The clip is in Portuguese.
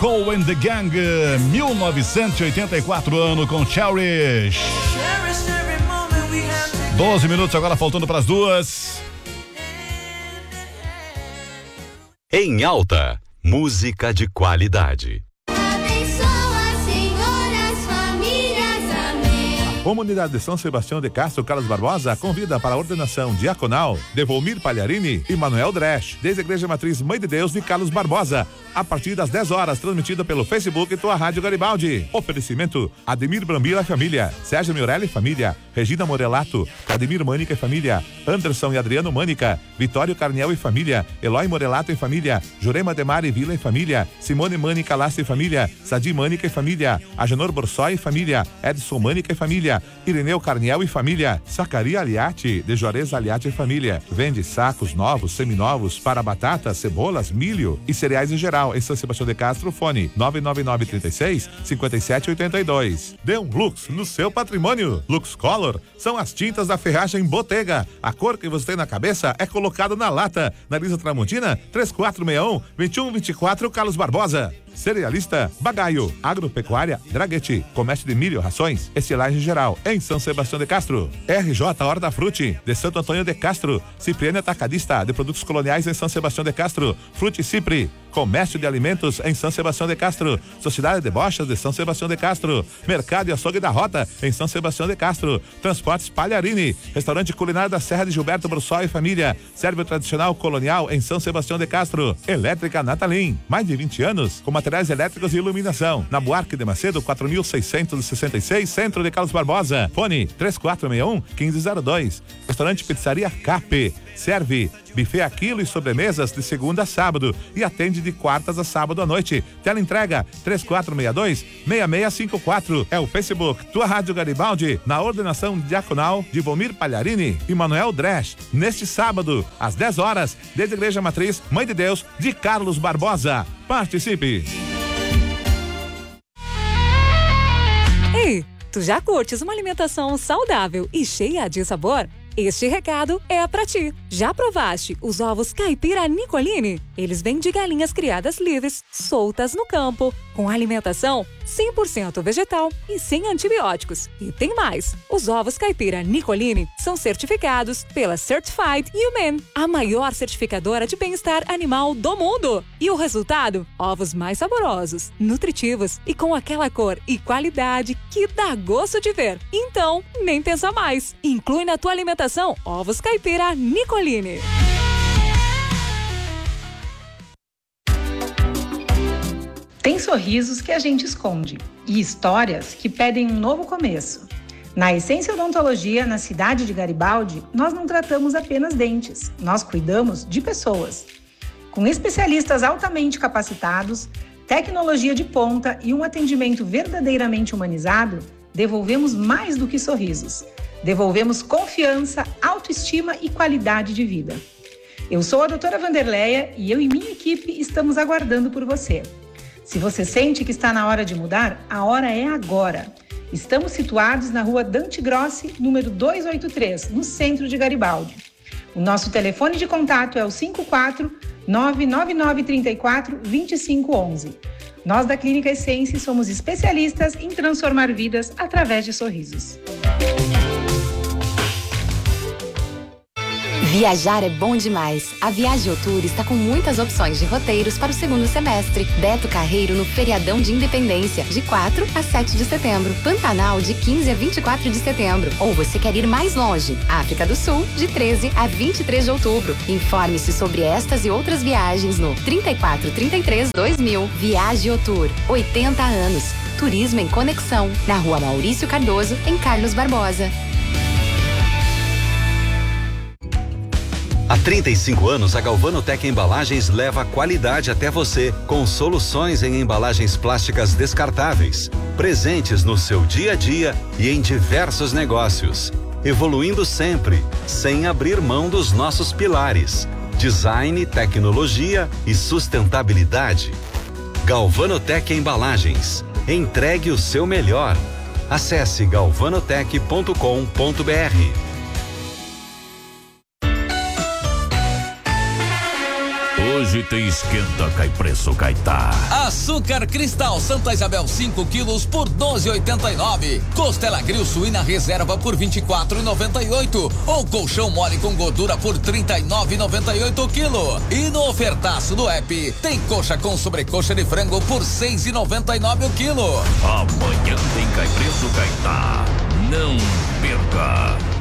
Cool and the Gang, 1984 ano com Cherish. 12 minutos agora faltando para as 2. Em alta, música de qualidade. Comunidade de São Sebastião de Castro, Carlos Barbosa, convida para a ordenação diaconal de Volmir Palharini e Manuel Dresch, desde a Igreja Matriz Mãe de Deus de Carlos Barbosa, a partir das 10 horas, transmitida pelo Facebook e tua Rádio Garibaldi. Oferecimento: Ademir Brambila e família, Sérgio Miorelli e família, Regina Morelato, Ademir Mânica e família, Anderson e Adriano Mânica, Vitório Carniel e família, Eloy Morelato e família, Jurema Demari Vila e família, Simone Mânica Laça e família, Sadi Mânica e família, Agenor Borsói e família, Edson Mânica e família, Ireneu Carniel e família, Sacaria Aliati, de Juarez Aliati e família. Vende sacos novos, seminovos para batatas, cebolas, milho e cereais em geral. Em São Sebastião de Castro, fone 99936-5782. Dê um Lux no seu patrimônio. Lux Color são as tintas da Ferragem Bottega. A cor que você tem na cabeça é colocada na lata. Na Lisa Tramontina, 3461-2124, Carlos Barbosa. Cerealista Bagaio, Agropecuária Draguete, Comércio de Milho, Rações, Estilagem Geral, em São Sebastião de Castro. RJ Hortafruti, de Santo Antônio de Castro. Cipriano Atacadista, de Produtos Coloniais em São Sebastião de Castro. Frute Cipri, Comércio de Alimentos em São Sebastião de Castro. Sociedade de Bochas de São Sebastião de Castro. Mercado e Açougue da Rota em São Sebastião de Castro. Transportes Palharini, Restaurante Culinário da Serra de Gilberto Brussol e família. Serve tradicional colonial em São Sebastião de Castro. Elétrica Natalim, mais de 20 anos, com materiais elétricos e iluminação. Na Buarque de Macedo, 4666, Centro de Carlos Barbosa. Fone 3461-1502. Restaurante Pizzaria Cap. Serve buffet a quilo e sobremesas de segunda a sábado e atende de quartas a sábado à noite. Teleentrega 3462-6654. É o Facebook Tua Rádio Garibaldi, na ordenação diaconal de Volmir Palharini e Manuel Dresch, neste sábado, às 10 horas, desde a Igreja Matriz Mãe de Deus de Carlos Barbosa. Participe! Ei, tu já curtes uma alimentação saudável e cheia de sabor? Este recado é pra ti. Já provaste os ovos caipira Nicolini? Eles vêm de galinhas criadas livres, soltas no campo, com alimentação 100% vegetal e sem antibióticos. E tem mais! Os ovos caipira Nicolini são certificados pela Certified Humane, a maior certificadora de bem-estar animal do mundo. E o resultado? Ovos mais saborosos, nutritivos e com aquela cor e qualidade que dá gosto de ver. Então, nem pensa mais. Inclui na tua alimentação ovos caipira Nicolini. Tem sorrisos que a gente esconde e histórias que pedem um novo começo. Na Essência Odontologia, na cidade de Garibaldi, nós não tratamos apenas dentes, nós cuidamos de pessoas. Com especialistas altamente capacitados, tecnologia de ponta e um atendimento verdadeiramente humanizado, devolvemos mais do que sorrisos. Devolvemos confiança, autoestima e qualidade de vida. Eu sou a doutora Vanderleia e eu e minha equipe estamos aguardando por você. Se você sente que está na hora de mudar, a hora é agora. Estamos situados na rua Dante Grossi, número 283, no centro de Garibaldi. O nosso telefone de contato é o 54-99934-2511. Nós da Clínica Essência somos especialistas em transformar vidas através de sorrisos. Viajar é bom demais. A Viajotour está com muitas opções de roteiros para o segundo semestre. Beto Carreiro no feriadão de Independência, de 4 a 7 de setembro. Pantanal, de 15 a 24 de setembro. Ou você quer ir mais longe? África do Sul, de 13 a 23 de outubro. Informe-se sobre estas e outras viagens no 3433-2000. Viajotour, 80 anos. Turismo em conexão. Na Rua Maurício Cardoso, em Carlos Barbosa. Há 35 anos, a Galvanotec Embalagens leva a qualidade até você, com soluções em embalagens plásticas descartáveis, presentes no seu dia a dia e em diversos negócios, evoluindo sempre, sem abrir mão dos nossos pilares: design, tecnologia e sustentabilidade. Galvanotec Embalagens. Entregue o seu melhor. Acesse galvanotec.com.br. agita e esquenta, cai preço, cai tá. Açúcar Cristal Santa Isabel 5 quilos por 12,89. Costela grill suína reserva por 24,98. Ou colchão mole com gordura por 39,98 quilo. E no ofertaço do app tem coxa com sobrecoxa de frango por 6,99 o quilo. Amanhã tem cai preço, cai tá. Não perca.